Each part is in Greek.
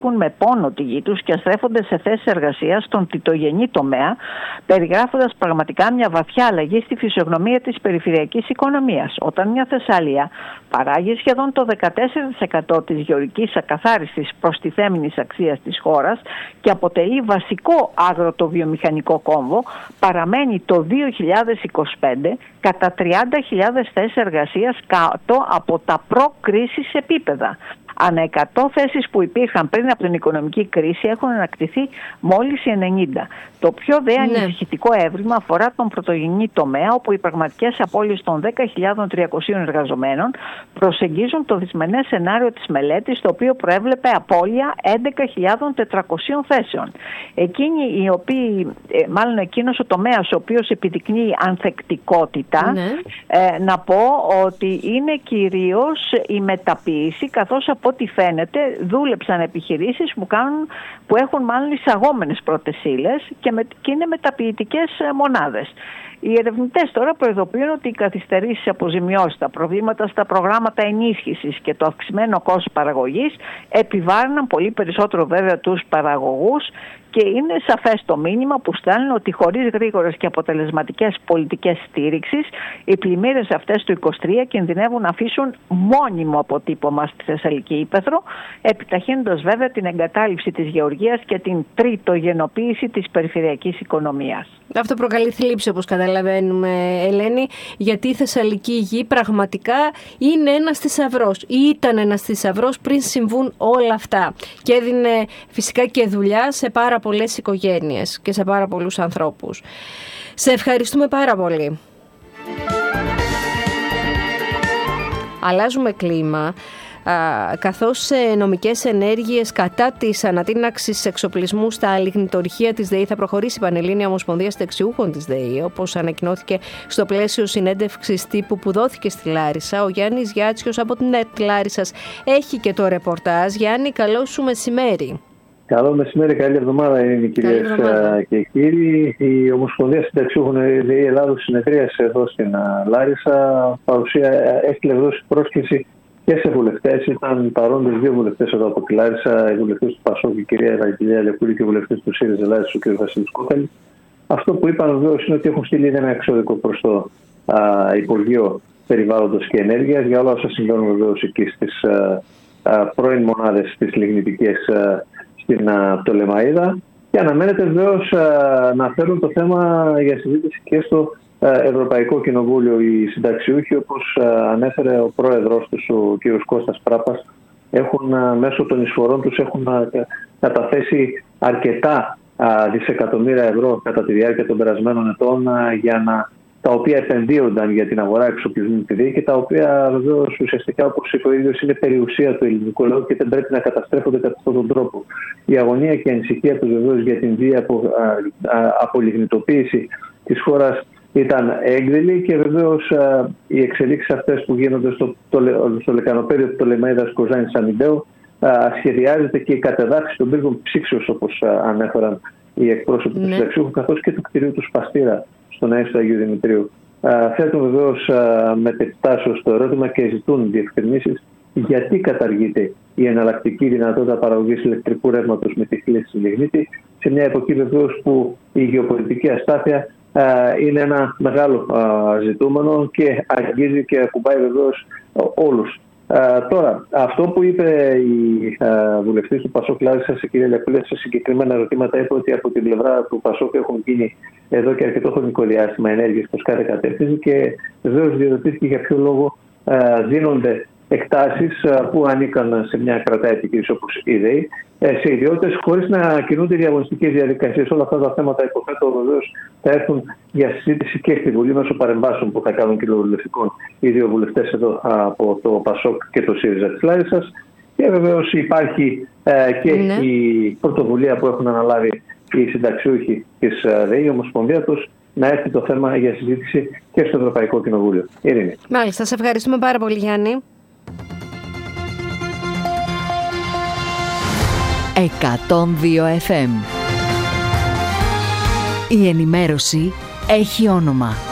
με πόνο τη γη τους και στρέφονται σε θέσεις εργασίας στον τιτογενή τομέα, περιγράφοντας πραγματικά μια βαθιά αλλαγή στη φυσιογνωμία της περιφερειακής οικονομίας. Όταν μια Θεσσαλία παράγει σχεδόν το 14% της γεωργικής ακαθάριστης προστιθέμενης αξίας της χώρας και αποτελεί βασικό αγροτοβιομηχανικό κόμβο, παραμένει το 2025 κατά 30.000 θέσεις εργασίας κάτω από τα προ-κρίσης επίπεδα. Ανά 100 θέσεις που υπήρχαν πριν από την οικονομική κρίση έχουν ανακτηθεί μόλις οι 90. Το πιο ανησυχητικό έβριμα αφορά τον πρωτογενή τομέα, όπου οι πραγματικές απώλειες των 10.300 εργαζομένων προσεγγίζουν το δυσμενές σενάριο της μελέτης, το οποίο προέβλεπε απώλεια 11.400 θέσεων. Εκείνος ο τομέας ο οποίος επιδεικνύει ανθεκτικότητα, να πω ότι είναι κυρίως η μεταποίηση, καθώς από ό,τι φαίνεται δούλεψαν επιχειρήσεις που έχουν μάλλον εισαγόμενες πρώτες ύλες και είναι μεταποιητικές μονάδες. Οι ερευνητές τώρα προειδοποιούν ότι οι καθυστερήσεις αποζημιώσεις, τα προβλήματα στα προγράμματα ενίσχυσης και το αυξημένο κόστος παραγωγής επιβάρυναν πολύ περισσότερο βέβαια τους παραγωγούς, και είναι σαφές το μήνυμα που στέλνουν ότι χωρίς γρήγορες και αποτελεσματικές πολιτικές στήριξης, οι πλημμύρες αυτές του 2023 κινδυνεύουν να αφήσουν μόνιμο αποτύπωμα στη Θεσσαλική Ύπαιθρο, επιταχύνοντας βέβαια την εγκατάλειψη της γεωργίας και την τριτογενοποίηση της περιφερειακής οικονομίας. Αυτό προκαλεί θλίψη, όπως καταλαβαίνουμε, Ελένη, γιατί η Θεσσαλική γη πραγματικά είναι ένας θησαυρός ή ήταν ένας θησαυρός πριν συμβούν όλα αυτά, και έδινε φυσικά και δουλειά σε πάρα πολλές οικογένειες και σε πάρα πολλούς ανθρώπους. Σε ευχαριστούμε πάρα πολύ. Αλλάζουμε κλίμα, καθώς νομικές ενέργειες κατά της ανατείναξης εξοπλισμού στα λιγνητορυχεία της ΔΕΗ θα προχωρήσει η Πανελλήνια Ομοσπονδία Συνταξιούχων της ΔΕΗ, όπως ανακοινώθηκε στο πλαίσιο συνέντευξης τύπου που δόθηκε στη Λάρισα. Ο Γιάννης Γιάτσιος από την ΕΡΤ Λάρισσας έχει και το ρεπορτάζ. Γιάννη, καλό σου μεσημέρι. Καλό μεσημέρι, καλή εβδομάδα είναι οι κυρίες και οι κύριοι. Η Ομοσπονδία Συνταξιούχων ΔΕΗ Ελλάδος συνεδρίασε εδώ στην Λάρισα. Έστειλε δώσει πρόσκληση και σε βουλευτές. Ήταν παρόντες δύο βουλευτές εδώ από τη Λάρισα, οι βουλευτές του ΠΑΣΟΚ, η κυρία Ευαγγελία Λεκούρη, και οι βουλευτές του ΣΥΡΙΖΑ Λάρισα, ο κ. Βασίλης Κόκαλη. Αυτό που είπαν βεβαίως είναι ότι έχουν στείλει ένα εξώδικο προς το Υπουργείο Περιβάλλοντος και Ενέργειας για όλα όσα συμβαίνουν βεβαίως εκεί στις πρώην μονάδες της λιγνητικές στην Πτολεμαΐδα, και αναμένεται βεβαίως να φέρουν το θέμα για συζήτηση και στο Ευρωπαϊκό Κοινοβούλιο οι συνταξιούχοι, όπως ανέφερε ο πρόεδρος τους, ο κ. Κώστας Πράπας. Έχουν μέσω των εισφορών τους έχουν καταθέσει αρκετά δισεκατομμύρια ευρώ κατά τη διάρκεια των περασμένων ετών, τα οποία επενδύονταν για την αγορά εξοπλισμού στη ΔΕΗ και τα οποία βεβαίως ουσιαστικά, όπως είπε ο ίδιος, είναι περιουσία του ελληνικού λαού και δεν πρέπει να καταστρέφονται κατά αυτόν τον τρόπο. Η αγωνία και η ανησυχία του βεβαίως για την βία απολιγνητοποίηση της χώρας ήταν έγκριλη, και βεβαίως οι εξελίξεις αυτές που γίνονται στο λεκανοπέδιο του Πτολεμαΐδας Κοζάνης Αμυντέου, σχεδιάζεται και η κατεδάφιση των πύργων ψήξεως, όπως ανέφεραν οι εκπρόσωποι του συνταξιούχου, καθώς και του κτηρίου του Σπαστήρα στον Αίσθητο Αγίου Δημητρίου. Θέτουν βεβαίως μετεκτάσεως το ερώτημα και ζητούν διευκρινήσεις γιατί καταργείται η εναλλακτική δυνατότητα παραγωγής ηλεκτρικού ρεύματος με τη χρήση της λιγνίτη, σε μια εποχή βεβαίως που η γεωπολιτική αστάθεια είναι ένα μεγάλο ζητούμενο και αγγίζει και ακουμπάει βεβαίως όλους. Τώρα, αυτό που είπε η βουλευτής του ΠΑΣΟΚ Λάρισας, η κυρία Λιακούλη, σε συγκεκριμένα ερωτήματα, είπε ότι από την πλευρά του ΠΑΣΟΚ έχουν γίνει εδώ και αρκετό χρονικό διάστημα ενέργειες προς κάθε κατεύθυνση, και βεβαίως διερωτήθηκε για ποιο λόγο δίνονται εκτάσεις που ανήκαν σε μια κρατάα επιχείρηση όπως η ΔΕΗ σε ιδιώτες, χωρίς να κινούνται διαγωνιστικές διαδικασίες. Όλα αυτά τα θέματα, υποθέτω, βεβαίως θα έρθουν για συζήτηση και στη Βουλή μέσω παρεμβάσεων που θα κάνουν κοινοβουλευτικών οι δύο βουλευτές εδώ από το ΠΑΣΟΚ και το ΣΥΡΙΖΑ της Λάρισας. Και βεβαίως υπάρχει και η πρωτοβουλία που έχουν αναλάβει οι συνταξιούχοι της ΔΕΗ, η Ομοσπονδία τους, να έρθει το θέμα για συζήτηση και στο Ευρωπαϊκό Κοινοβούλιο. Ειρήνη. Μάλιστα, σε ευχαριστούμε πάρα πολύ, Γιάννη. 102 FM. Η ενημέρωση έχει όνομα.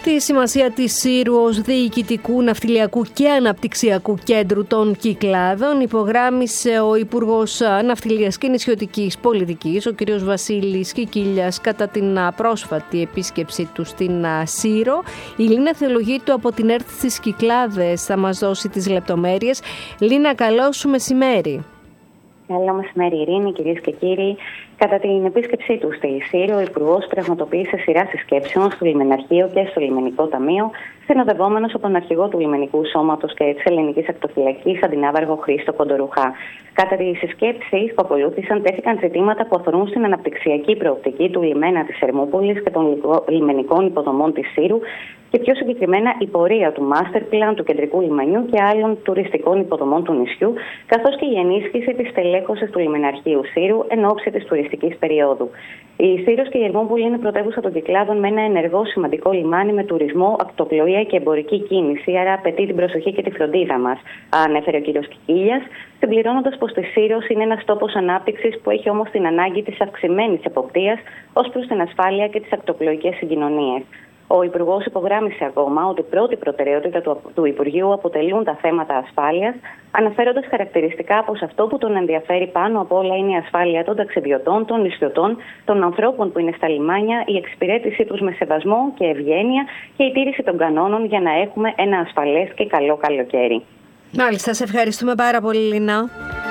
Τη σημασία της Σύρου ως διοικητικού, ναυτιλιακού και αναπτυξιακού κέντρου των Κυκλάδων υπογράμμισε ο Υπουργός Ναυτιλίας και Νησιωτικής Πολιτικής, ο κ. Βασίλης Κικίλιας, κατά την πρόσφατη επίσκεψή του στην Σύρο. Η Λίνα Θεολογίτου από την ΕΡΤ στις Κυκλάδες θα μας δώσει τις λεπτομέρειες. Λίνα, καλό σου μεσημέρι. Καλό μεσημέρι, Ειρήνη, κυρίες και κύριοι. Κατά την επίσκεψή του στη Σύρο, ο Υπουργός πραγματοποίησε σειρά συσκέψεων στο Λιμεναρχείο και στο Λιμενικό Ταμείο, συνοδευόμενος από τον αρχηγό του Λιμενικού Σώματος και της Ελληνικής Ακτοφυλακής, αντινάβαργο Χρήστο Κοντορουχά. Κατά τις συσκέψεις που ακολούθησαν, τέθηκαν ζητήματα που αφορούν στην αναπτυξιακή προοπτική του λιμένα της Ερμούπολης και των λιμενικών υποδομών της Σύρου και πιο συγκεκριμένα η πορεία του Master Plan του κεντρικού λιμανιού και άλλων τουριστικών υποδομών του νησιού, καθώς και η ενίσχυση της στελέχωσης του Λιμεναρχείου Σύρου εν ώψη της τουριστικής περίοδου. Η Σύρος και η Ερμούπολη είναι πρωτεύουσα των Κυκλάδων με ένα ενεργό σημαντικό λιμάνι με τουρισμό, ακτοπλοεία και εμπορική κίνηση, άρα απαιτεί την προσοχή και τη φροντίδα μας, ανέφερε ο κ. Κικίλιας, συμπληρώνοντας πως τη Σύρος είναι ένας τόπος ανάπτυξης που έχει όμως την ανάγκη της αυξημένης εποπτείας ως προς την ασφάλεια και τις ακτοπλοϊκές συγκοινωνίες. Ο Υπουργός υπογράμμισε ακόμα ότι πρώτη προτεραιότητα του Υπουργείου αποτελούν τα θέματα ασφάλειας, αναφέροντας χαρακτηριστικά πως αυτό που τον ενδιαφέρει πάνω απ' όλα είναι η ασφάλεια των ταξιδιωτών, των νησιωτών, των ανθρώπων που είναι στα λιμάνια, η εξυπηρέτησή τους με σεβασμό και ευγένεια και η τήρηση των κανόνων για να έχουμε ένα ασφαλές και καλό καλοκαίρι. Μάλιστα, σε ευχαριστούμε πάρα πολύ, Λίνα.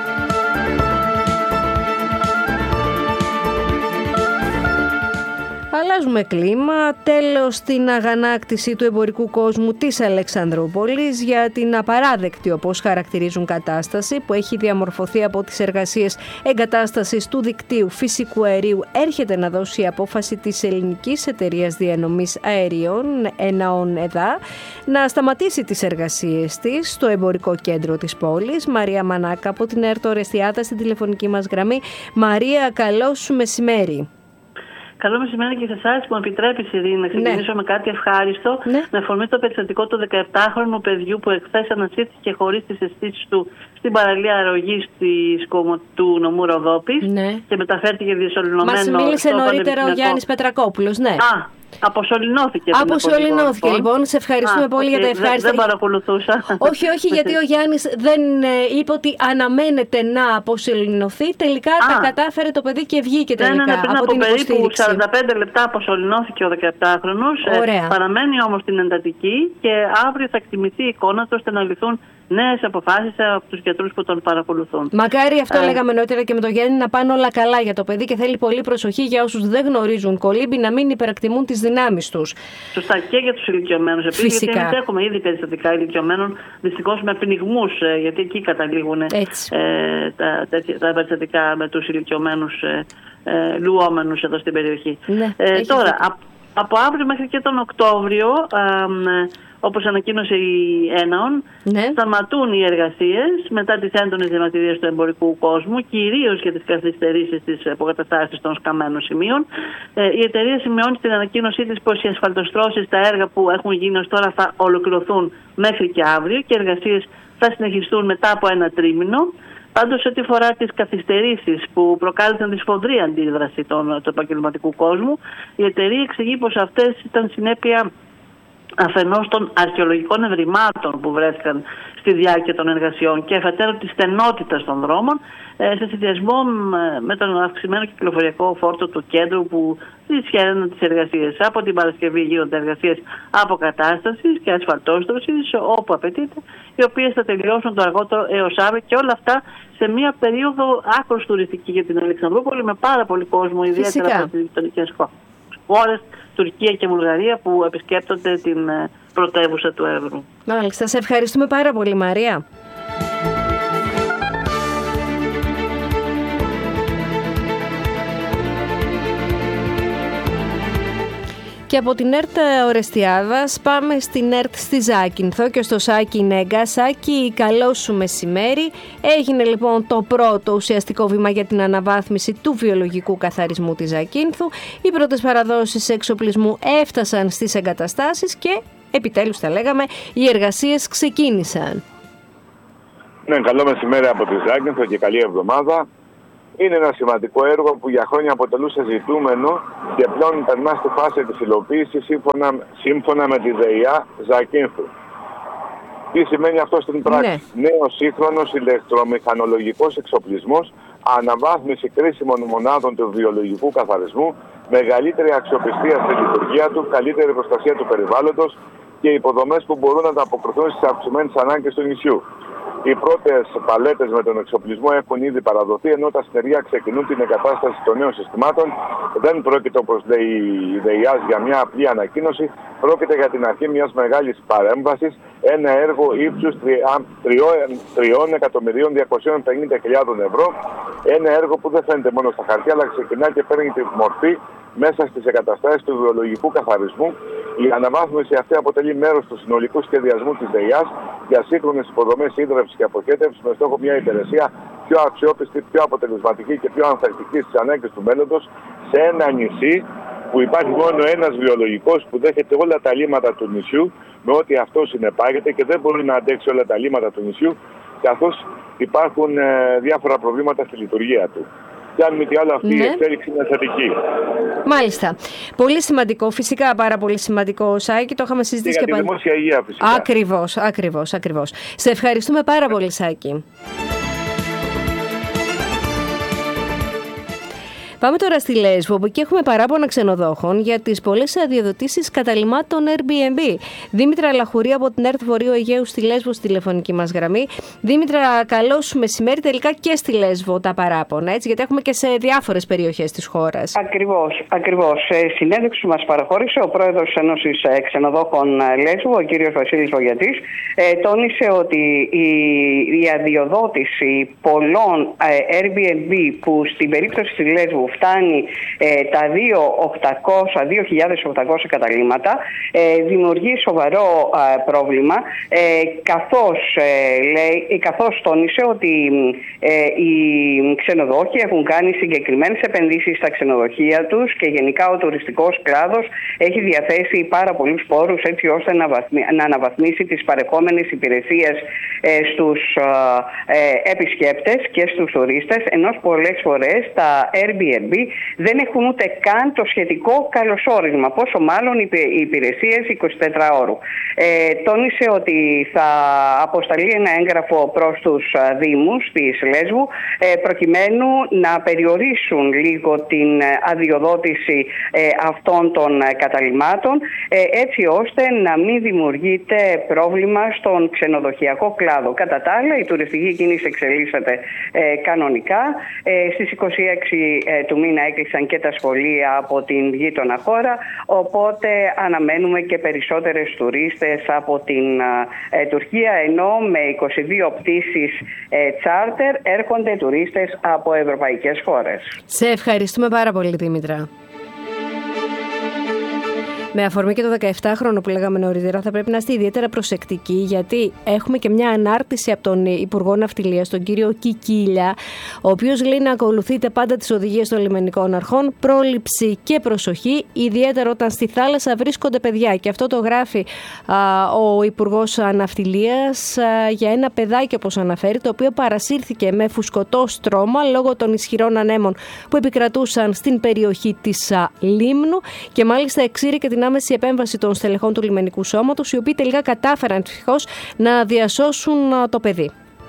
Αλλάζουμε κλίμα. Τέλος στην αγανάκτηση του εμπορικού κόσμου της Αλεξανδρούπολης για την απαράδεκτη, όπως χαρακτηρίζουν, κατάσταση που έχει διαμορφωθεί από τις εργασίες εγκατάστασης του δικτύου φυσικού αερίου. Έρχεται να δώσει η απόφαση της ελληνικής εταιρείας διανομής αερίων ΕΝΑΟΝ ΕΔΑ να σταματήσει τις εργασίες της στο εμπορικό κέντρο της πόλης. Μαρία Μανάκα από την ΕΡΤ Ορεστιάδα στην τηλεφωνική μας γραμμή. Μαρία, καλό σου μεσημέρι. Καλό μεσημέρι και σε εσάς που με επιτρέπεις, Ειρήνη, να ξεκινήσω με κάτι ευχάριστο. Με αφορμή το περιστατικό του 17χρονου παιδιού που εχθές ανασύρθηκε χωρίς τις αισθήσεις του στην παραλία αρρωγής του νομού Ροδόπης και μεταφέρθηκε διασωληνωμένο. Μας μίλησε νωρίτερα ο Γιάννης Πετρακόπουλος. Αποσωληνώθηκε. Αποσωληνώθηκε, λοιπόν. Σε ευχαριστούμε πολύ για τα ευχάριστα. Δεν παρακολουθούσα. Όχι, γιατί ο Γιάννης δεν είπε ότι αναμένεται να αποσωληνωθεί. Τελικά τα κατάφερε το παιδί και βγήκε τελικά πριν από περίπου 45 λεπτά αποσωληνώθηκε ο 17χρονος. Παραμένει όμως στην εντατική και αύριο θα εκτιμηθεί η εικόνα του ώστε να ληφθούν νέες αποφάσεις από τους γιατρούς που τον παρακολουθούν. Μακάρι, αυτό λέγαμε νωρίτερα και με τον Γιάννη, να πάνε όλα καλά για το παιδί και θέλει πολύ προσοχή για όσους δεν γνωρίζουν κολύμπη να μην υπερακτιμούν τις δυνάμεις τους. Σωστά, και για τους ηλικιωμένους επίσης. Γιατί εμείς έχουμε ήδη περιστατικά ηλικιωμένων, δυστυχώς με πνιγμούς, γιατί εκεί καταλήγουν τα περιστατικά με τους ηλικιωμένους λουόμενους εδώ στην περιοχή. Τώρα, από αύριο μέχρι και τον Οκτώβριο, όπως ανακοίνωσε η ΕΝΑΟΝ, σταματούν οι εργασίες μετά τις έντονες διαμαρτυρίες του εμπορικού κόσμου, κυρίως για τις καθυστερήσεις της αποκαταστάσης των σκαμμένων σημείων. Η εταιρεία σημειώνει στην ανακοίνωσή της πως οι ασφαλτοστρώσεις, τα έργα που έχουν γίνει ως τώρα, θα ολοκληρωθούν μέχρι και αύριο και οι εργασίες θα συνεχιστούν μετά από ένα τρίμηνο. Πάντως, ό,τι αφορά τις καθυστερήσεις που προκάλεσαν τη σφοδρή αντίδραση του επαγγελματικού κόσμου, η εταιρεία εξηγεί πως αυτές ήταν συνέπεια αφενός των αρχαιολογικών ευρημάτων που βρέθηκαν στη διάρκεια των εργασιών και αφετέρου της στενότητας των δρόμων, σε συνδυασμό με τον αυξημένο κυκλοφοριακό φόρτο του κέντρου που δυσχέρανε τις εργασίες. Από την Παρασκευή γίνονται εργασίες αποκατάστασης και ασφαλτόστρωσης όπου απαιτείται, οι οποίες θα τελειώσουν το αργότερο έως αύριο, και όλα αυτά σε μια περίοδο άκρως τουριστική για την Αλεξανδρούπολη, με πάρα πολύ κόσμο, ιδιαίτερα από τις γειτονικές χώρες, Τουρκία και Βουλγαρία, που επισκέπτονται την πρωτεύουσα του Εύρου. Μάλιστα, σε ευχαριστούμε πάρα πολύ, Μαρία. Και από την ΕΡΤ Ορεστιάδας πάμε στην ΕΡΤ στη Ζάκυνθο και στο Σάκη Νέγκα. Σάκη, καλό σου μεσημέρι. Έγινε λοιπόν το πρώτο ουσιαστικό βήμα για την αναβάθμιση του βιολογικού καθαρισμού της Ζάκυνθου. Οι πρώτες παραδόσεις εξοπλισμού έφτασαν στις εγκαταστάσεις και επιτέλους, θα λέγαμε, οι εργασίες ξεκίνησαν. Ναι, καλό μεσημέρι από τη Ζάκυνθο και καλή εβδομάδα. Είναι ένα σημαντικό έργο που για χρόνια αποτελούσε ζητούμενο και πλέον περνά στη φάση της υλοποίησης σύμφωνα με τη ΔΕΙΑ Ζακίνθου. Τι σημαίνει αυτό στην πράξη? Νέος σύγχρονος ηλεκτρομηχανολογικός εξοπλισμός, αναβάθμιση κρίσιμων μονάδων του βιολογικού καθαρισμού, μεγαλύτερη αξιοπιστία στη λειτουργία του, καλύτερη προστασία του περιβάλλοντος και υποδομές που μπορούν να ανταποκριθούν στις αυξημένες ανάγκες του νησιού. Οι πρώτες παλέτες με τον εξοπλισμό έχουν ήδη παραδοθεί, ενώ τα συνεργεία ξεκινούν την εγκατάσταση των νέων συστημάτων. Δεν πρόκειται, όπως λέει η ΔΕΙΑΣ, για μια απλή ανακοίνωση. Πρόκειται για την αρχή μιας μεγάλης παρέμβασης, ένα έργο ύψους 3.250.000 ευρώ. Ένα έργο που δεν φαίνεται μόνο στα χαρτιά, αλλά ξεκινά και παίρνει τη μορφή μέσα στις εγκαταστάσεις του βιολογικού καθαρισμού. Η αναβάθμιση αυτή αποτελεί μέρος του συνολικού σχεδιασμού της ΔΕΙΑΣ για σύγχρονες υποδομές ίδρευσης και αποχέτευσης με στόχο μια υπηρεσία πιο αξιόπιστη, πιο αποτελεσματική και πιο ανθεκτική στις ανάγκες του μέλλοντος σε ένα νησί που υπάρχει μόνο ένας βιολογικός που δέχεται όλα τα λύματα του νησιού με ό,τι αυτό συνεπάγεται και δεν μπορεί να αντέξει όλα τα λύματα του νησιού, καθώς υπάρχουν διάφορα προβλήματα στη λειτουργία του. Και αν μη τι άλλο, αυτή η εξέλιξη είναι θετική. Μάλιστα. Πολύ σημαντικό, φυσικά πάρα πολύ σημαντικό, Σάκη. Το είχαμε συζητήσει και για τη δημόσια υγεία, φυσικά. Ακριβώς. Σε ευχαριστούμε πάρα πολύ, Σάκη. Πάμε τώρα στη Λέσβο, που εκεί έχουμε παράπονα ξενοδόχων για τις πολλές αδειοδοτήσεις καταλυμάτων Airbnb. Δήμητρα Λαχουρή από την ΕΡΤ Βορείου Αιγαίου στη Λέσβο, στη τηλεφωνική μας γραμμή. Δήμητρα, καλώς μεσημέρι. Τελικά και στη Λέσβο τα παράπονα, έτσι, γιατί έχουμε και σε διάφορες περιοχές της χώρας. Ακριβώς. Σε συνέντευξη που μας παραχώρησε ο πρόεδρος της Ένωσης Ξενοδόχων Λέσβου, ο κύριος Βασίλης Βογιατής, τόνισε ότι η αδειοδότηση πολλών Airbnb που στην περίπτωση της Λέσβου φτάνει τα 2.800 καταλύματα, δημιουργεί σοβαρό πρόβλημα, καθώς τόνισε ότι οι ξενοδόχοι έχουν κάνει συγκεκριμένες επενδύσεις στα ξενοδοχεία τους και γενικά ο τουριστικός κλάδος έχει διαθέσει πάρα πολλούς πόρους έτσι ώστε να αναβαθμίσει τις παρεχόμενες υπηρεσίες στους επισκέπτες και στους τουρίστες, ενώ πολλές φορές τα Airbnb δεν έχουν ούτε καν το σχετικό καλωσόρισμα, πόσο μάλλον οι υπηρεσίες 24 ώρου. Τόνισε ότι θα αποσταλεί ένα έγγραφο προς τους Δήμους της Λέσβου προκειμένου να περιορίσουν λίγο την αδειοδότηση αυτών των καταλυμάτων, έτσι ώστε να μην δημιουργείται πρόβλημα στον ξενοδοχειακό κλάδο. Κατά τα άλλα, η τουριστική κίνηση εξελίσσεται κανονικά. Στις 26 του μήνα έκλεισαν και τα σχολεία από την γείτονα χώρα, οπότε αναμένουμε και περισσότερες τουρίστες από την Τουρκία, ενώ με 22 πτήσεις τσάρτερ έρχονται τουρίστες από ευρωπαϊκές χώρες. Σε ευχαριστούμε πάρα πολύ, Δήμητρα. Με αφορμή και το 17χρονο που λέγαμε νωρίτερα, θα πρέπει να είστε ιδιαίτερα προσεκτικοί, γιατί έχουμε και μια ανάρτηση από τον Υπουργό Ναυτιλίας, τον κύριο Κικίλια, ο οποίος λέει να ακολουθείτε πάντα τις οδηγίες των λιμενικών αρχών, πρόληψη και προσοχή, ιδιαίτερα όταν στη θάλασσα βρίσκονται παιδιά. Και αυτό το γράφει ο Υπουργός Ναυτιλίας για ένα παιδάκι, όπως αναφέρει, το οποίο παρασύρθηκε με φουσκωτό στρώμα λόγω των ισχυρών ανέμων που επικρατούσαν στην περιοχή της Λίμνου, και μάλιστα εξήρει και την άμεση επέμβαση των στελεχών του λιμενικού σώματος, οι οποίοι τελικά κατάφεραν ευτυχώς να διασώσουν το παιδί.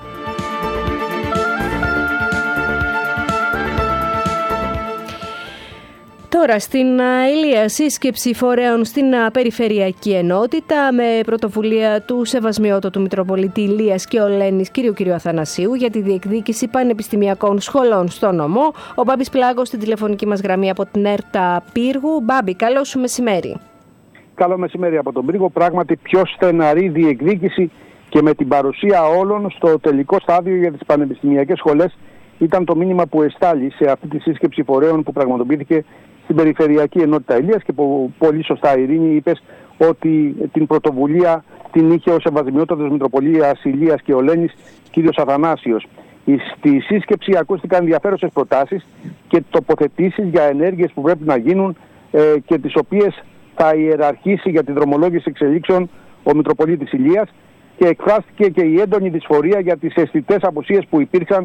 Τώρα στην Ηλία, σύσκεψη φορέων στην Περιφερειακή Ενότητα με πρωτοβουλία του Σεβασμιότατου Μητροπολίτη Ηλίας και Ολένης κ. Αθανασίου για τη διεκδίκηση πανεπιστημιακών σχολών στο νομό. Ο Μπάμπης Πλάγος στην τηλεφωνική μας γραμμή από την ΕΡΤΑ Πύργου. Μπάμπη, καλό σου μεσημέρι. Καλό μεσημέρι από τον Πύργο. Πράγματι πιο στεναρή διεκδίκηση και με την παρουσία όλων στο τελικό στάδιο για τις πανεπιστημιακές σχολές ήταν το μήνυμα που εστάλει σε αυτή τη σύσκεψη φορέων που πραγματοποιήθηκε στην Περιφερειακή Ενότητα Ηλίας, και που πολύ σωστά, Ειρήνη, είπες ότι την πρωτοβουλία την είχε ο Σεβασμιότατος Μητροπολίτης Ηλίας και Ολένης κ. Αθανάσιος. Στη σύσκεψη ακούστηκαν ενδιαφέρουσες προτάσεις και τοποθετήσεις για ενέργειες που πρέπει να γίνουν και τις οποίες θα ιεραρχήσει για τη δρομολόγηση εξελίξεων ο Μητροπολίτης Ηλίας, και εκφράστηκε και η έντονη δυσφορία για τις αισθητές απουσίες που υπήρξαν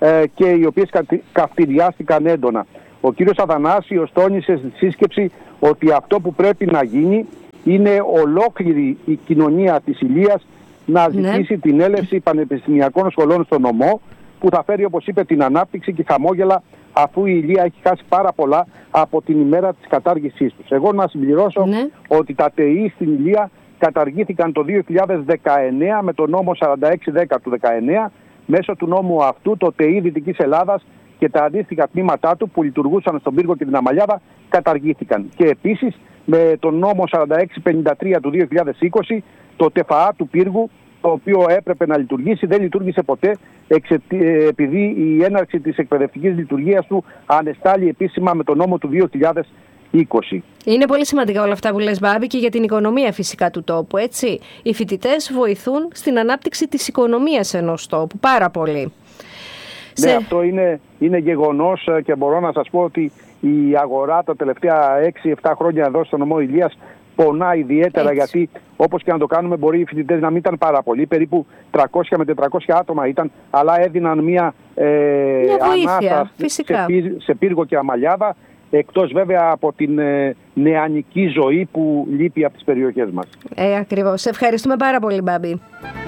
και οι οποίες καυτηριάστηκαν έντονα. Ο κύριος Αθανάσιος τόνισε στη σύσκεψη ότι αυτό που πρέπει να γίνει είναι ολόκληρη η κοινωνία της Ηλίας να ζητήσει την έλευση πανεπιστημιακών σχολών στο νομό, που θα φέρει, όπως είπε, την ανάπτυξη και χαμόγελα, αφού η Ηλία έχει χάσει πάρα πολλά από την ημέρα της κατάργησής τους. Εγώ να συμπληρώσω ότι τα ΤΕΗ στην Ηλία καταργήθηκαν το 2019 με το νόμο 4610 του 19. Μέσω του νόμου αυτού το ΤΕΗ Δυτικής Ελλάδας και τα αντίστοιχα τμήματά του που λειτουργούσαν στον Πύργο και την Αμαλιάδα καταργήθηκαν. Και επίσης με τον νόμο 4653 του 2020 το ΤΕΦΑΑ του Πύργου, το οποίο έπρεπε να λειτουργήσει, δεν λειτουργήσε ποτέ, επειδή η έναρξη της εκπαιδευτικής λειτουργίας του ανεστάλλει επίσημα με τον νόμο του 2020. Είναι πολύ σημαντικά όλα αυτά που λες, Μπάμπη, και για την οικονομία φυσικά του τόπου, έτσι. Οι φοιτητές βοηθούν στην ανάπτυξη της οικονομίας ενός τόπου πάρα πολύ. Ναι, αυτό είναι γεγονός και μπορώ να σας πω ότι η αγορά τα τελευταία 6-7 χρόνια εδώ στο νομό Ηλίας πονά ιδιαίτερα, γιατί όπως και να το κάνουμε μπορεί οι φοιτητές να μην ήταν πάρα πολλοί, περίπου 300 με 400 άτομα ήταν, αλλά έδιναν μια ανάσα σε Πύργο και Αμαλιάδα, εκτός βέβαια από την νεανική ζωή που λείπει από τις περιοχές μας. Ακριβώς. Ευχαριστούμε πάρα πολύ, Μπάμπη.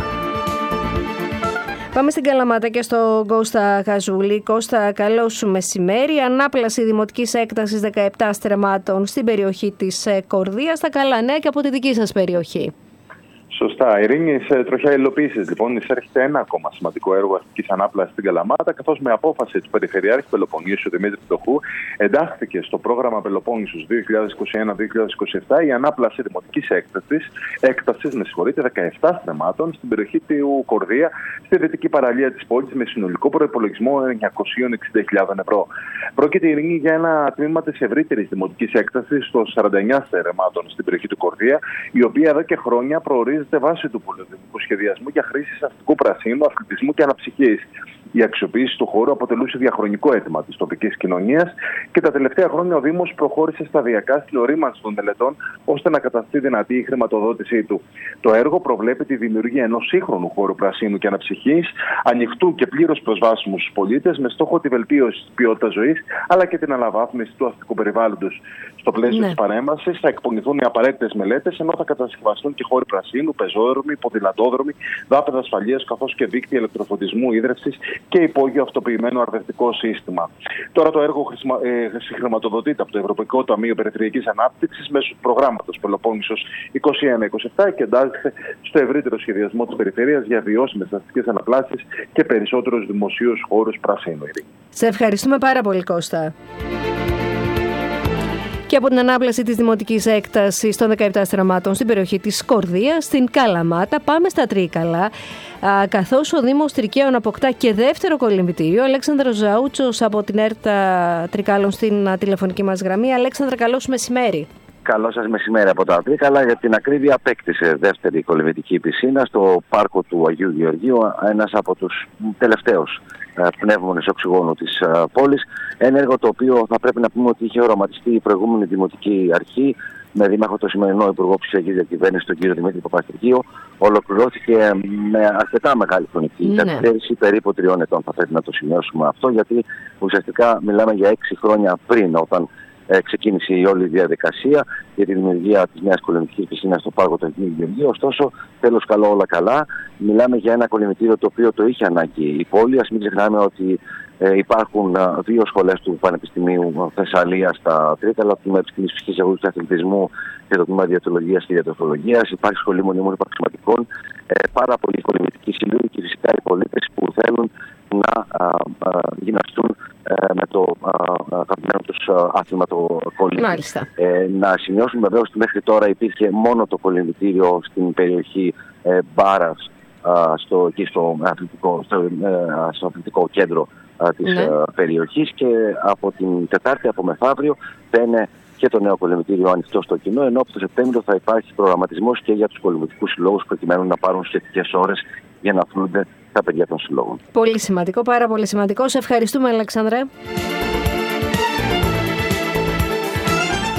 Πάμε στην Καλαμάτα και στον Κώστα Χαζούλη. Κώστα, καλό σου μεσημέρι. Ανάπλαση δημοτικής έκτασης 17 στρεμμάτων στην περιοχή της Κορδίας. Τα καλά νέα και από τη δική σας περιοχή. Σωστά. Ειρήνη, σε τροχιά υλοποίησης, λοιπόν, εισέρχεται ένα ακόμα σημαντικό έργο αστικής ανάπλασης στην Καλαμάτα, καθώς με απόφαση του Περιφερειάρχη Πελοποννήσου Δημήτρη Πτωχού εντάχθηκε στο πρόγραμμα Πελοπόννησους 2021-2027 η ανάπλαση δημοτικής έκτασης 17 στρεμμάτων στην περιοχή του Κορδία, στη δυτική παραλία της πόλης, με συνολικό προϋπολογισμό 960.000 ευρώ. Πρόκειται, Ειρήνη, για ένα τμήμα της ευρύτερης δημοτικής έκτασης των 49 στρεμμάτων στην περιοχή του Κορδία, η οποία εδώ και χρόνια προορίζεται βάσει του πολυδημικού σχεδιασμού για χρήσεις αστικού πρασίνου, αθλητισμού και αναψυχής. Η αξιοποίηση του χώρου αποτελούσε διαχρονικό αίτημα της τοπικής κοινωνίας και τα τελευταία χρόνια ο Δήμος προχώρησε σταδιακά στην ορίμανση των τελετών ώστε να καταστεί δυνατή η χρηματοδότησή του. Το έργο προβλέπει τη δημιουργία ενός σύγχρονου χώρου πρασίνου και αναψυχής, ανοιχτού και πλήρως προσβάσιμου στους πολίτες, με στόχο τη βελτίωση της ποιότητας ζωής αλλά και την αναβάθμιση του αστικού περιβάλλοντος. Στο πλαίσιο της παρέμβασης θα εκπονηθούν οι απαραίτητες μελέτες, ενώ θα κατασκευαστούν και χώροι πρασίνου, πεζόδρομοι, ποδηλατόδρομοι, δάπεδα ασφαλείας, καθώς και δίκτυα ηλεκτροφωτισμού, ίδρυυσης και υπόγειο αυτοποιημένο αρδευτικό σύστημα. Τώρα το έργο συγχρηματοδοτείται από το Ευρωπαϊκό Ταμείο Περιφερειακής Ανάπτυξης μέσω του προγράμματος Πελοπόννησος 21-27 και εντάσσεται στο ευρύτερο σχεδιασμό της περιφέρειας για βιώσιμες αστικές αναπλάσεις και περισσότερους δημοσίους χώρους πρασίνου. Σε ευχαριστούμε πάρα πολύ, Κώστα. Και από την ανάπλαση της δημοτικής έκτασης των 17 στραμμάτων στην περιοχή της Κορδίας, στην Καλαμάτα, πάμε στα Τρίκαλα, καθώς ο Δήμος Τρικαίων αποκτά και δεύτερο κολυμβητήριο. Αλέξανδρος Ζαούτσος από την ΕΡΤΑ Τρικάλων στην τηλεφωνική μας γραμμή. Αλέξανδρα, καλό σου μεσημέρι. Καλό σας μεσημέρι από τα Τρίκαλα. Για την ακρίβεια, απέκτησε δεύτερη κολυμβητική πισίνα στο πάρκο του Αγίου Γεωργίου, ένας από τους τελευταίους πνεύμονες οξυγόνου της πόλης. Ένα έργο το οποίο θα πρέπει να πούμε ότι είχε οραματιστεί η προηγούμενη δημοτική αρχή με δήμαρχο το σημερινό Υπουργό Ψηφιακής Διακυβέρνησης, τον κύριο Δημήτρη Παπαστρικίου. Ολοκληρώθηκε με αρκετά μεγάλη χρονική καθυστέρηση, περίπου 3 ετών θα πρέπει να το σημειώσουμε αυτό, γιατί ουσιαστικά μιλάμε για 6 χρόνια πριν, όταν ξεκίνησε η όλη διαδικασία για τη δημιουργία της νέας κολυμβητικής πισίνας στο πάρκο του Αγίου Γεωργίου. Ωστόσο, τέλος καλό όλα καλά. Μιλάμε για ένα κολυμβητήριο το οποίο το είχε ανάγκη η πόλη. Ας μην ξεχνάμε ότι υπάρχουν 2 σχολές του Πανεπιστημίου Θεσσαλίας στα Τρίκαλα, το τμήμα της φυσικής αγωγής και αθλητισμού και το τμήμα διατολογίας και διατροφολογίας. Υπάρχει σχολή μονίμων υπαξιωματικών, πάρα πολλοί κολυμβητικοί σύλλογοι και φυσικά οι πολίτες που θέλουν να γυμναστούν με το αγαπημένο τους άθλημα, το κολύμβι. Να σημειώσουμε βεβαίως ότι μέχρι τώρα υπήρχε μόνο το κολυμβητήριο στην περιοχή Μπάρας, στο αθλητικό κέντρο της περιοχής, και από την Τετάρτη, από μεθαύριο, θα είναι και το νέο κολυμβητήριο ανοιχτό στο κοινό, ενώ από το Σεπτέμβριο θα υπάρχει προγραμματισμός και για τους κολυμβητικούς συλλόγους, προκειμένου να πάρουν σχετικές ώρες για να αθλούνται τα παιδιά των συλλόγων. Πολύ σημαντικό, πάρα πολύ σημαντικό. Σε ευχαριστούμε, Αλεξάνδρε.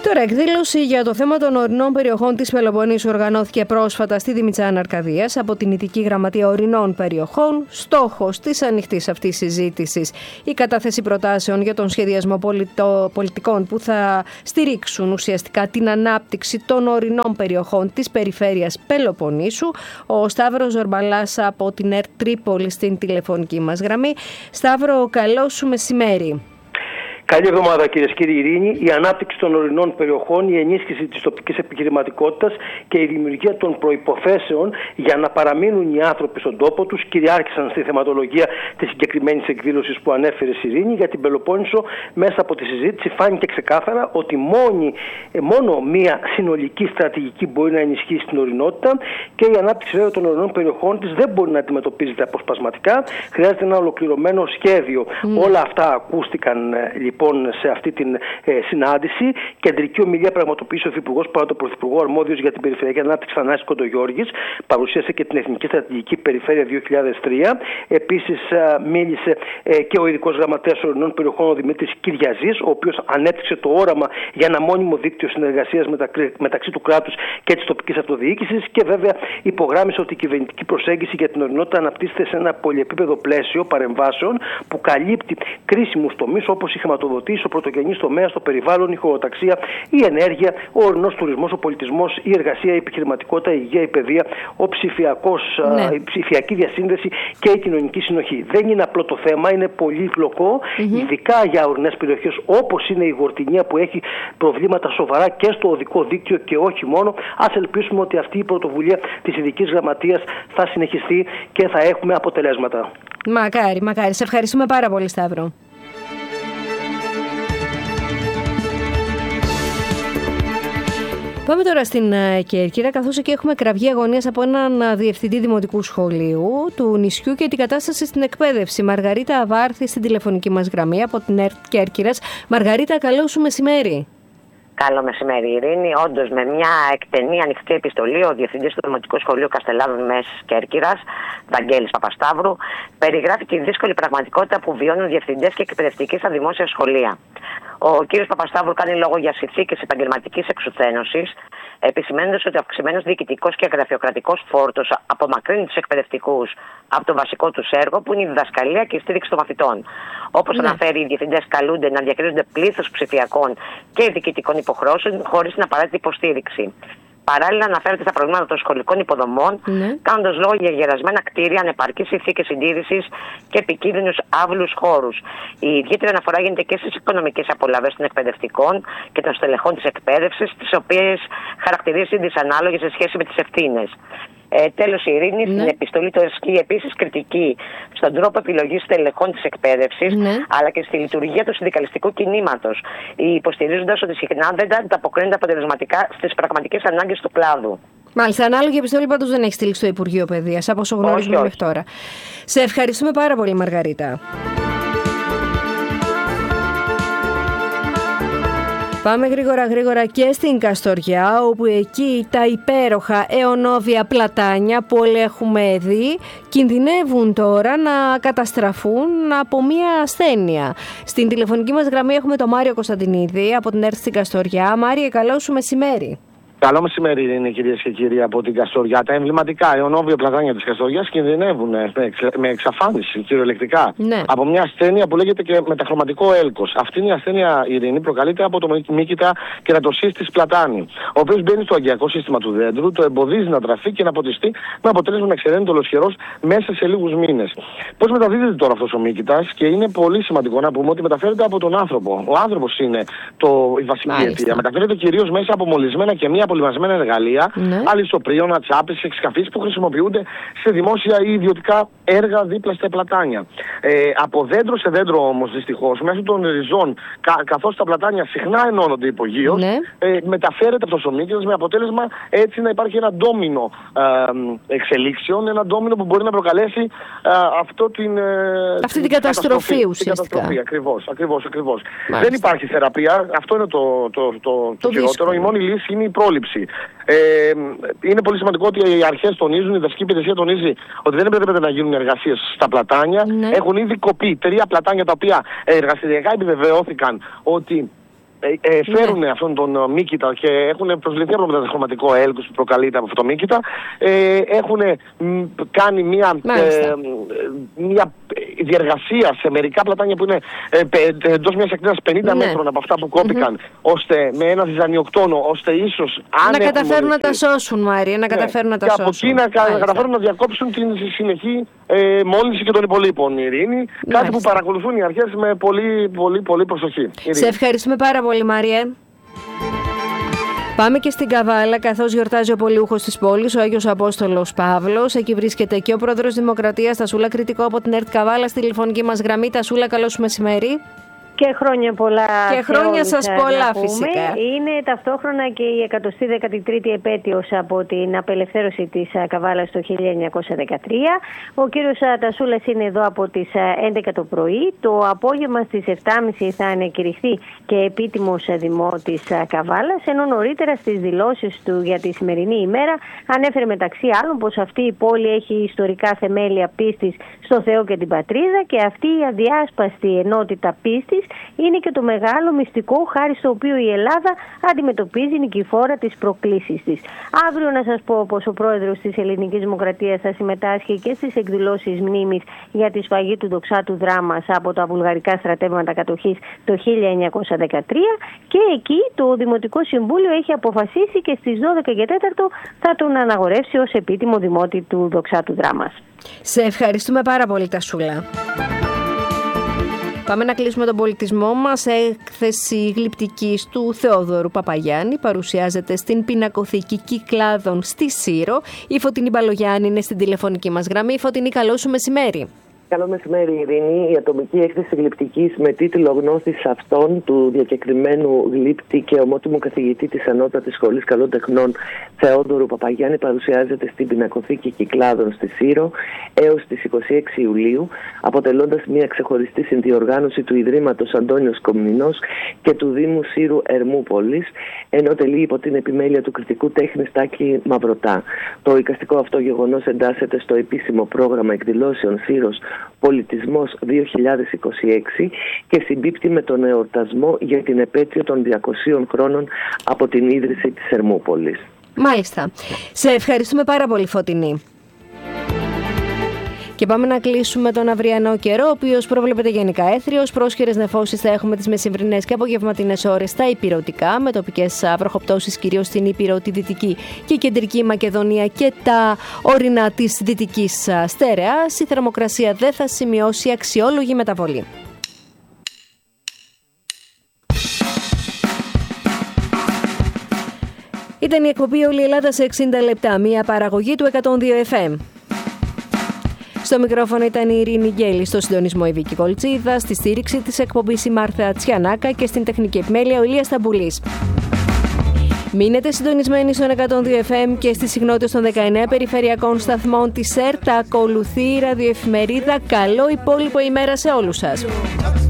Τώρα, εκδήλωση για το θέμα των ορεινών περιοχών της Πελοποννήσου οργανώθηκε πρόσφατα στη Δημητσάνα Αρκαδίας από την Ειδική Γραμματεία Ορεινών Περιοχών. Στόχος της ανοιχτής αυτής συζήτησης η κατάθεση προτάσεων για τον σχεδιασμό πολιτικών που θα στηρίξουν ουσιαστικά την ανάπτυξη των ορεινών περιοχών της περιφέρειας Πελοποννήσου. Ο Σταύρος Ζορμπαλάς από την ΕΡΤ Τρίπολη στην τηλεφωνική μας γραμμή. Σταύρο, καλό σου μεσημέρι. Καλή εβδομάδα, κυρίες και κύριοι. Ειρήνη, η ανάπτυξη των ορεινών περιοχών, η ενίσχυση της τοπικής επιχειρηματικότητας και η δημιουργία των προϋποθέσεων για να παραμείνουν οι άνθρωποι στον τόπο τους κυριάρχησαν στη θεματολογία της συγκεκριμένης εκδήλωσης που ανέφερε η Ειρήνη. Για την Πελοπόννησο, μέσα από τη συζήτηση, φάνηκε ξεκάθαρα ότι μόνο μία συνολική στρατηγική μπορεί να ενισχύσει την ορεινότητα και η ανάπτυξη βέβαια των ορεινών περιοχών της δεν μπορεί να αντιμετωπίζεται αποσπασματικά. Χρειάζεται ένα ολοκληρωμένο σχέδιο. Όλα αυτά ακούστηκαν λοιπόν σε αυτή την συνάντηση. Κεντρική ομιλία πραγματοποίησε ο Υφυπουργός παρά τον Πρωθυπουργό αρμόδιος για την Περιφερειακή Ανάπτυξη Θανάσης Κοντογιώργης. Παρουσίασε και την Εθνική Στρατηγική Περιφέρεια 2003. Επίσης μίλησε και ο Ειδικός Γραμματέας Ορεινών Περιοχών, ο Δημήτρης Κυριαζής, ο οποίος ανέπτυξε το όραμα για ένα μόνιμο δίκτυο συνεργασίας μεταξύ του κράτους και της τοπικής αυτοδιοίκησης και βέβαια υπογράμμισε ότι η κυβερνητική προσέγγιση για την ορεινότητα αναπτύσσεται σε ένα πολυεπίπεδο πλαίσιο παρεμβάσεων που καλύπτει κρίσιμους τομείς όπως η χρηματοδοτήση, ο πρωτογενής τομέας, το περιβάλλον, η χωροταξία, η ενέργεια, ο ορεινός τουρισμός, ο πολιτισμός, η εργασία, η επιχειρηματικότητα, η υγεία, η παιδεία, η ψηφιακή διασύνδεση και η κοινωνική συνοχή. Δεν είναι απλό το θέμα, είναι πολύπλοκο, ειδικά για ορεινές περιοχές όπως είναι η Γορτινία που έχει προβλήματα σοβαρά και στο οδικό δίκτυο και όχι μόνο. Ας ελπίσουμε ότι αυτή η πρωτοβουλία της Ειδικής Γραμματείας θα συνεχιστεί και θα έχουμε αποτελέσματα. Μακάρι, μακάρι. Σε ευχαριστούμε πάρα πολύ, Σταύρο. Πάμε τώρα στην Κέρκυρα, καθώς εκεί έχουμε κραυγή αγωνίας από έναν διευθυντή δημοτικού σχολείου του νησιού και την κατάσταση στην εκπαίδευση. Μαργαρίτα Αβάρθη στην τηλεφωνική μας γραμμή από την ΕΡΤ Κέρκυρας. Μαργαρίτα, καλό σου μεσημέρι. Καλό μεσημέρι, Ειρήνη. Όντως, με μια εκτενή ανοιχτή επιστολή, ο Διευθυντής του Δημοτικού Σχολείου Καστελάδων Μέσης Κέρκυρας, Βαγγέλης Παπασταύρου, περιγράφει τη δύσκολη πραγματικότητα που βιώνουν διευθυντές και εκπαιδευτικοί στα δημόσια σχολεία. Ο κ. Παπασταύρου κάνει λόγο για συνθήκες επαγγελματικής εξουθένωσης, επισημαίνοντας ότι ο αυξημένος διοικητικός και γραφειοκρατικός φόρτος απομακρύνει τους εκπαιδευτικούς από το βασικό τους έργο, που είναι η διδασκαλία και η στήριξη των μαθητών. Όπως αναφέρει, οι διευθυντές καλούνται να διακρίνονται πλήθος ψηφιακών και διοικητικών υποχρεώσεων χωρίς την απαραίτητη υποστήριξη. Παράλληλα, αναφέρεται στα προβλήματα των σχολικών υποδομών, κάνοντας λόγο για γερασμένα κτίρια, ανεπαρκείς συνθήκες συντήρησης και επικίνδυνους άβουλους χώρους. Η ιδιαίτερη αναφορά γίνεται και στις οικονομικές απολαβές των εκπαιδευτικών και των στελεχών της εκπαίδευσης, τις οποίες χαρακτηρίζει δυσανάλογες σε σχέση με τις ευθύνες. Τέλος, η Ειρήνη στην επιστολή του ασκεί επίσης κριτική στον τρόπο επιλογής στελεχών της εκπαίδευσης, αλλά και στη λειτουργία του συνδικαλιστικού κινήματος, υποστηρίζοντας ότι συχνά δεν ανταποκρίνεται αποτελεσματικά στις πραγματικές ανάγκες του κλάδου. Μάλιστα, ανάλογη επιστολή πάντως δεν έχει στείλει στο Υπουργείο Παιδείας, από όσο γνωρίζουμε μέχρι τώρα. Σε ευχαριστούμε πάρα πολύ, Μαργαρίτα. Πάμε γρήγορα και στην Καστοριά, όπου εκεί τα υπέροχα αιωνόβια πλατάνια που όλοι έχουμε δει κινδυνεύουν τώρα να καταστραφούν από μια ασθένεια. Στην τηλεφωνική μας γραμμή έχουμε τον Μάριο Κωνσταντινίδη από την ΕΡΤ στην Καστοριά. Μάριε, καλό σου μεσημέρι. Καλό μεσημέρι, είναι κυρίες και κύριοι από την Καστοριά. Τα εμβληματικά αιωνόβια πλατάνια της Καστοριάς κινδυνεύουν με εξαφάνιση κυριολεκτικά από μια ασθένεια που λέγεται και μεταχρωματικό έλκος. Αυτή η ασθένεια, Ειρήνη, προκαλείται από το μύκητα κερατοσύστης πλατάνη, ο οποίος μπαίνει στο αγκιακό σύστημα του δέντρου, το εμποδίζει να τραφεί και να ποτιστεί, με αποτέλεσμα να εξαιρένει το ολοσχερός μέσα σε λίγους μήνες. Πώς μεταδίδεται τώρα αυτός ο μύκητας? Και είναι πολύ σημαντικό να πούμε ότι μεταφέρεται από τον άνθρωπο. Ο άνθρωπος είναι η βασική αιτία. Μεταφέρεται κυρίως μέσα από μολυσμένα και μία απολυμασμένα εργαλεία, αλυσοπρίωνα, τσάπες, εξκαφείς που χρησιμοποιούνται σε δημόσια ή ιδιωτικά έργα δίπλα στα πλατάνια. Από δέντρο σε δέντρο όμως, δυστυχώς, μέσω των ριζών, καθώς τα πλατάνια συχνά ενώνονται υπογείως, μεταφέρεται αυτός ο μύκητας, με αποτέλεσμα έτσι να υπάρχει ένα ντόμινο εξελίξεων, ένα ντόμινο που μπορεί να προκαλέσει αυτή την καταστροφή ουσιαστικά. Ακριβώς. Δεν υπάρχει θεραπεία, αυτό είναι το χειρότερο. Η μόνη λύση είναι η πρόληψη. Είναι πολύ σημαντικό ότι οι αρχές τονίζουν, η δασική υπηρεσία τονίζει ότι δεν επιτρέπεται να γίνουν εργασίες στα πλατάνια. Έχουν ήδη κοπεί 3 πλατάνια τα οποία εργαστηριακά επιβεβαιώθηκαν ότι φέρουν αυτόν τον μύκητα και έχουν προσληφθεί από το χρωματικό έλκος που προκαλείται από αυτό το μύκητα. Έχουν κάνει μια διεργασία σε μερικά πλατάνια που είναι εντός μιας ακτίνας 50 μέτρων από αυτά που κόπηκαν, ώστε με ένα ζυζανιοκτόνο, ώστε ίσως να καταφέρουν να τα σώσουν, Μάρια, να καταφέρουν να τα σώσουν. Και από εκεί να καταφέρουν να διακόψουν την συνεχή μόλυνση και των υπολείπων, Ειρήνη. Κάτι που παρακολουθούν οι αρχές με πολύ προσοχή. Ειρήνη. Σε ευχαριστούμε πάρα πολύ, Μάρια. Πάμε και στην Καβάλα, καθώς γιορτάζει ο πολιούχος της πόλης, ο Άγιος Απόστολος Παύλος. Εκεί βρίσκεται και ο πρόεδρος Δημοκρατίας, Τασούλα Κρητικό από την ΕΡΤ Καβάλα, στη τηλεφωνική μας γραμμή. Τασούλα, καλό σου μεσημέρι. Και χρόνια πολλά. Και χρόνια σας πολλά, φυσικά. Είναι ταυτόχρονα και η 113η επέτειος από την απελευθέρωση της Καβάλας το 1913. Ο κύριος Τασούλας είναι εδώ από τις 11 το πρωί. Το απόγευμα στις 7.30 θα ανακηρυχθεί και επίτιμος δημό της Καβάλας, ενώ νωρίτερα στις δηλώσεις του για τη σημερινή ημέρα ανέφερε μεταξύ άλλων πως αυτή η πόλη έχει ιστορικά θεμέλια πίστης στο Θεό και την πατρίδα, και αυτή η αδιάσπαστη ενότητα πίστης είναι και το μεγάλο μυστικό χάρη στο οποίο η Ελλάδα αντιμετωπίζει νικηφόρα τις προκλήσεις της. Αύριο να σας πω πως ο πρόεδρος της Ελληνικής Δημοκρατίας θα συμμετάσχει και στις εκδηλώσεις μνήμης για τη σφαγή του δοξάτου Δράμας από τα βουλγαρικά στρατεύματα κατοχής το 1913, και εκεί το Δημοτικό Συμβούλιο έχει αποφασίσει και στις 12 και 4 θα τον αναγορεύσει ως επίτιμο δημότη του δοξάτου Δράμας. Σε ευχαριστούμε πάρα πολύ, Τασούλα. Πάμε να κλείσουμε τον πολιτισμό μας. Έκθεση γλυπτικής του Θεόδωρου Παπαγιάννη παρουσιάζεται στην Πινακοθήκη Κυκλάδων στη Σύρο. Η Φωτεινή Μπαλογιάννη είναι στην τηλεφωνική μας γραμμή. Φωτεινή, καλό σου μεσημέρι. Καλό μεσημέρι, Ειρήνη. Η ατομική έκθεση γλυπτικής με τίτλο «Γνώστης αυτών» του διακεκριμένου γλύπτη και ομότιμου καθηγητή της Ανώτατης Σχολής Καλών Τεχνών Θεόδωρου Παπαγιάννη παρουσιάζεται στην Πινακοθήκη Κυκλάδων στη Σύρο έως τις 26 Ιουλίου, αποτελώντας μια ξεχωριστή συνδιοργάνωση του Ιδρύματος Αντώνιος Κομνηνός και του Δήμου Σύρου Ερμούπολης, ενώ τελεί υπό την επιμέλεια του κριτικού τέχνης Τάκη Μαυρωτά. Το εικαστικό αυτό γεγονός εντάσσεται στο επίσημο πρόγραμμα εκδηλώσεων Σύρος Πολιτισμός 2026 και συμπίπτει με τον εορτασμό για την επέτειο των 200 χρόνων από την ίδρυση της Ερμούπολης. Μάλιστα. Σε ευχαριστούμε πάρα πολύ, Φωτεινή. Και πάμε να κλείσουμε τον αυριανό καιρό, ο οποίος προβλέπεται γενικά έθριος. Πρόσχερες νεφώσεις θα έχουμε τις μεσημβρινές και απογευματινές ώρες στα ηπειρωτικά, με τοπικές βροχοπτώσεις κυρίως στην Ήπειρο, τη Δυτική και Κεντρική Μακεδονία και τα ορεινά της Δυτικής Στερεάς. Η θερμοκρασία δεν θα σημειώσει αξιόλογη μεταβολή. Ήταν η εκπομπή «Όλη η Ελλάδα σε 60 λεπτά», μια παραγωγή του 102 FM. Στο μικρόφωνο ήταν η Ειρήνη Γκέλη, στο συντονισμό η Βίκη Κολτσίδα, στη στήριξη της εκπομπής η Μάρθα Τσιανάκα και στην τεχνική επιμέλεια ο Ηλίας Σταμπουλής. Μείνετε συντονισμένοι στον 102 FM και στις συχνότητες των 19 περιφερειακών σταθμών της ΕΡΤ. Ακολουθεί η ραδιοεφημερίδα. Καλό υπόλοιπο ημέρα σε όλους σας.